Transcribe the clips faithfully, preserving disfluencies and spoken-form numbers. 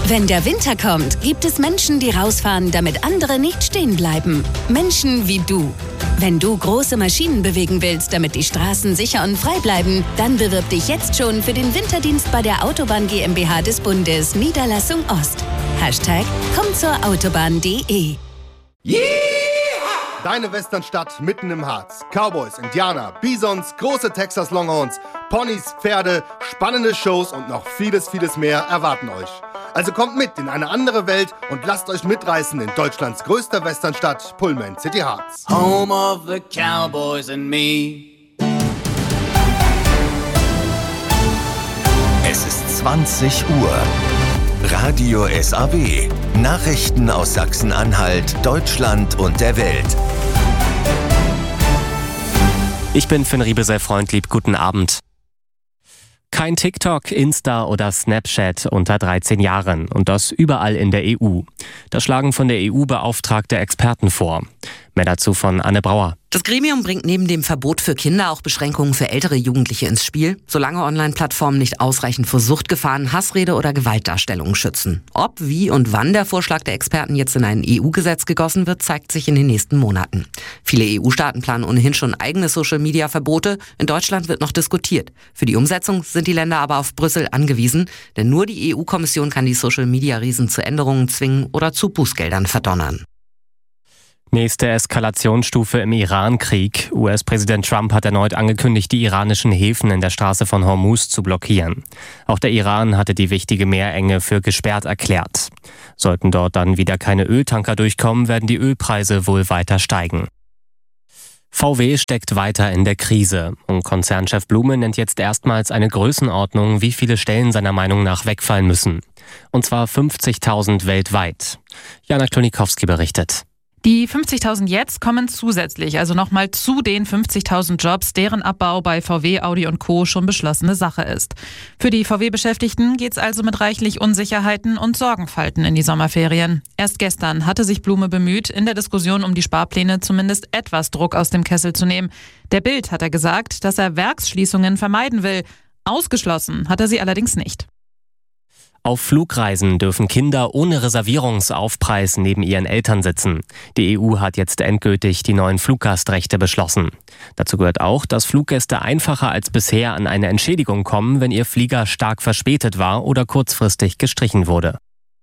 Wenn der Winter kommt, gibt es Menschen, die rausfahren, damit andere nicht stehen bleiben. Menschen wie du. Wenn du große Maschinen bewegen willst, damit die Straßen sicher und frei bleiben, dann bewirb dich jetzt schon für den Winterdienst bei der Autobahn GmbH des Bundes, Niederlassung Ost. Hashtag komm zur Autobahn punkt de. Yeah! Deine Westernstadt mitten im Harz. Cowboys, Indianer, Bisons, große Texas Longhorns, Ponys, Pferde, spannende Shows und noch vieles, vieles mehr erwarten euch. Also kommt mit in eine andere Welt und lasst euch mitreißen in Deutschlands größter Westernstadt, Pullman City Harz. Home of the Cowboys and me. Es ist zwanzig Uhr. Radio S A W. Nachrichten aus Sachsen-Anhalt, Deutschland und der Welt. Ich bin Finn Riebesell, Freund, lieb, guten Abend. Kein TikTok, Insta oder Snapchat unter dreizehn Jahren und das überall in der E U. Das schlagen von der E U-Beauftragte Experten vor. Mehr dazu von Anne Brauer. Das Gremium bringt neben dem Verbot für Kinder auch Beschränkungen für ältere Jugendliche ins Spiel, solange Online-Plattformen nicht ausreichend vor Suchtgefahren, Hassrede oder Gewaltdarstellungen schützen. Ob, wie und wann der Vorschlag der Experten jetzt in ein E U-Gesetz gegossen wird, zeigt sich in den nächsten Monaten. Viele E U-Staaten planen ohnehin schon eigene Social-Media-Verbote. In Deutschland wird noch diskutiert. Für die Umsetzung sind die Länder aber auf Brüssel angewiesen, denn nur die E U-Kommission kann die Social-Media-Riesen zu Änderungen zwingen oder zu Bußgeldern verdonnern. Nächste Eskalationsstufe im Iran-Krieg. U S-Präsident Trump hat erneut angekündigt, die iranischen Häfen in der Straße von Hormuz zu blockieren. Auch der Iran hatte die wichtige Meerenge für gesperrt erklärt. Sollten dort dann wieder keine Öltanker durchkommen, werden die Ölpreise wohl weiter steigen. V W steckt weiter in der Krise und Konzernchef Blume nennt jetzt erstmals eine Größenordnung, wie viele Stellen seiner Meinung nach wegfallen müssen. Und zwar fünfzigtausend weltweit. Jana Klonikowski berichtet. Die fünfzigtausend jetzt kommen zusätzlich, also nochmal zu den fünfzigtausend Jobs, deren Abbau bei V W, Audi und Co. schon beschlossene Sache ist. Für die V W-Beschäftigten geht's also mit reichlich Unsicherheiten und Sorgenfalten in die Sommerferien. Erst gestern hatte sich Blume bemüht, in der Diskussion um die Sparpläne zumindest etwas Druck aus dem Kessel zu nehmen. Der Bild hat er gesagt, dass er Werksschließungen vermeiden will. Ausgeschlossen hat er sie allerdings nicht. Auf Flugreisen dürfen Kinder ohne Reservierungsaufpreis neben ihren Eltern sitzen. Die E U hat jetzt endgültig die neuen Fluggastrechte beschlossen. Dazu gehört auch, dass Fluggäste einfacher als bisher an eine Entschädigung kommen, wenn ihr Flieger stark verspätet war oder kurzfristig gestrichen wurde.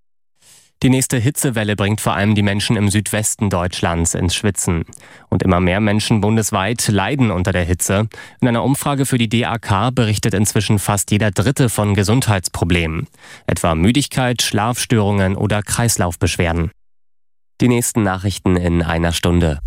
Die nächste Hitzewelle bringt vor allem die Menschen im Südwesten Deutschlands ins Schwitzen. Und immer mehr Menschen bundesweit leiden unter der Hitze. In einer Umfrage für die D A K berichtet inzwischen fast jeder Dritte von Gesundheitsproblemen. Etwa Müdigkeit, Schlafstörungen oder Kreislaufbeschwerden. Die nächsten Nachrichten in einer Stunde.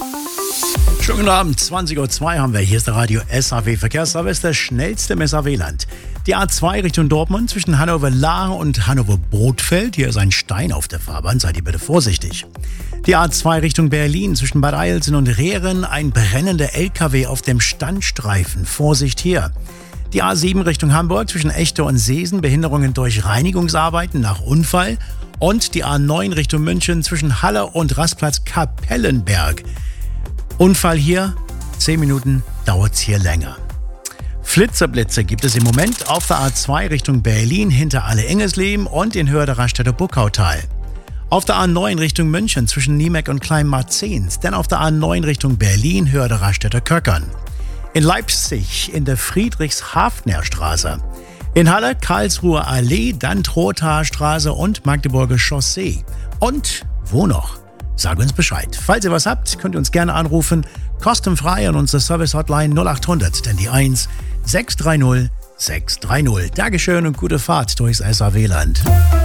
Schönen guten Abend, zwanzig Uhr zwei haben wir. Hier ist der Radio S A W Verkehrsservice, der schnellste im S A W-Land. Die A zwei Richtung Dortmund zwischen Hannover-Lahr und Hannover-Brodfeld. Hier ist ein Stein auf der Fahrbahn, seid ihr bitte vorsichtig. Die A zwei Richtung Berlin zwischen Bad Eilsen und Rehren. Ein brennender L K W auf dem Standstreifen. Vorsicht hier. Die A sieben Richtung Hamburg zwischen Echte und Seesen. Behinderungen durch Reinigungsarbeiten nach Unfall. Und die A neun Richtung München zwischen Halle und Rastplatz Kapellenberg. Unfall hier, zehn Minuten dauert's hier länger. Flitzerblitze gibt es im Moment auf der A zwei Richtung Berlin hinter Alle-Engesleben und in Höhe der Raststätter Buckautal. Auf der A neun Richtung München zwischen Niemeck und Kleinmarzens, dann auf der A neun Richtung Berlin Höhe der Raststätter Köckern. In Leipzig in der Friedrichshafener Straße. In Halle Karlsruher Allee, dann Trothaer Straße und Magdeburger Chaussee. Und wo noch? Sag uns Bescheid. Falls ihr was habt, könnt ihr uns gerne anrufen. Kostenfrei an unsere Service-Hotline null acht hundert, denn die eins sechs drei null sechs drei null. Dankeschön und gute Fahrt durchs S A W-Land.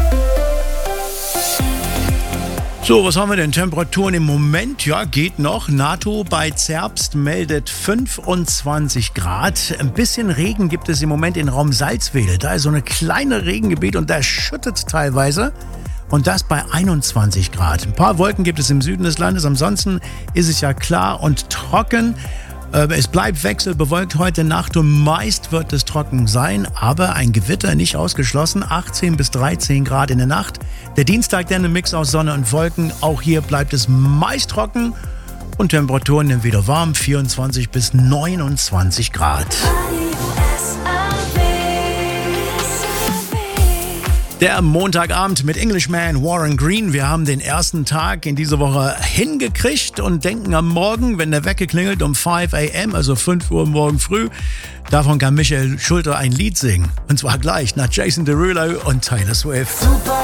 So, was haben wir denn? Temperaturen im Moment? Ja, geht noch. NATO bei Zerbst meldet fünfundzwanzig Grad. Ein bisschen Regen gibt es im Moment in Raum Salzwedel. Da ist so ein kleines Regengebiet und da schüttet teilweise. Und das bei einundzwanzig Grad. Ein paar Wolken gibt es im Süden des Landes. Ansonsten ist es ja klar und trocken. Es bleibt wechselbewölkt heute Nacht und meist wird es trocken sein. Aber ein Gewitter nicht ausgeschlossen. achtzehn bis dreizehn Grad in der Nacht. Der Dienstag dann ein Mix aus Sonne und Wolken. Auch hier bleibt es meist trocken. Und Temperaturen dann wieder warm. vierundzwanzig bis neunundzwanzig Grad. Der Montagabend mit Englishman Warren Green. Wir haben den ersten Tag in dieser Woche hingekriegt und denken am Morgen, wenn der Wecker klingelt um fünf a m, also fünf Uhr morgen früh, davon kann Michael Schulter ein Lied singen. Und zwar gleich nach Jason Derulo und Taylor Swift. Super